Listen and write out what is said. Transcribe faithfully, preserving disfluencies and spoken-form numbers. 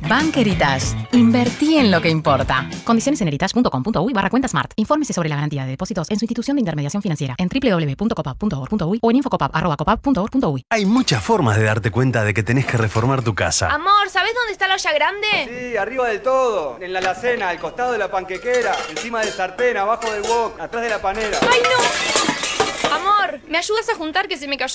Bank Heritage. Invertí en lo que importa. Condiciones en heritage.com.uy barra cuenta smart. Infórmese sobre la garantía de depósitos en su institución de intermediación financiera en doble u doble u doble u punto copap punto org punto uy o en infocopap arroba copap punto org punto uy. Hay muchas formas de darte cuenta de que tenés que reformar tu casa. Amor, ¿sabés dónde está la olla grande? Sí, arriba del todo. En la alacena, al costado de la panquequera, encima del sartén, abajo del wok, atrás de la panera. ¡Ay, no! Amor, ¿me ayudas a juntar que se me cayó